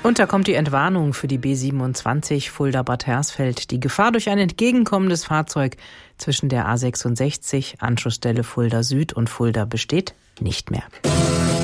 Und da kommt die Entwarnung für die B27 Fulda-Bad Hersfeld. Die Gefahr durch ein entgegenkommendes Fahrzeug zwischen der A66, Anschlussstelle Fulda Süd und Fulda besteht nicht mehr.